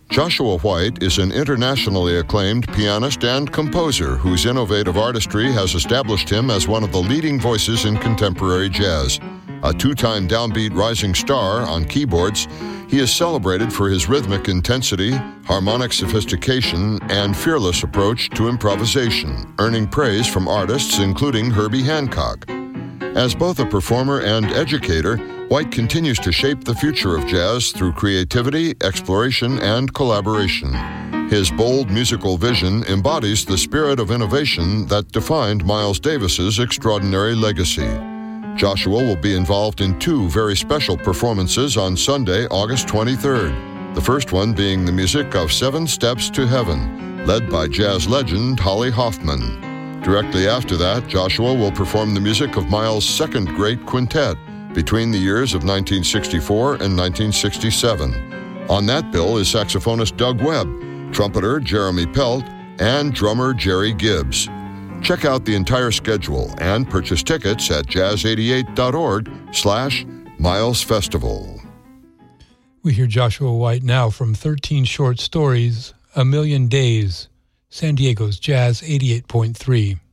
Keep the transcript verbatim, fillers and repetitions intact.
Joshua White is an internationally acclaimed pianist and composer whose innovative artistry has established him as one of the leading voices in contemporary jazz. A two-time downbeat rising star on keyboards, he is celebrated for his rhythmic intensity, harmonic sophistication, and fearless approach to improvisation, earning praise from artists including Herbie Hancock. As both a performer and educator, White continues to shape the future of jazz through creativity, exploration, and collaboration. His bold musical vision embodies the spirit of innovation that defined Miles Davis's extraordinary legacy. Joshua will be involved in two very special performances on Sunday, August twenty-third. The first one being the music of Seven Steps to Heaven, led by jazz legend Holly Hoffman. Directly after that, Joshua will perform the music of Miles' second great quintet, between the years of nineteen sixty-four and nineteen sixty-seven. On that bill is saxophonist Doug Webb, trumpeter Jeremy Pelt, and drummer Jerry Gibbs. Check out the entire schedule and purchase tickets at jazz eighty-eight dot org slash Miles Festival. We hear Joshua White now from thirteen Short Stories, A Million Days, San Diego's Jazz eighty-eight point three.